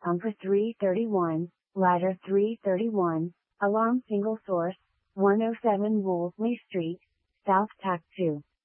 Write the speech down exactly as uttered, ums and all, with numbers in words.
Pumper three thirty-one, Ladder three thirty-one, Alarm Single Source, one oh seven Wolseley Street, South Tack two.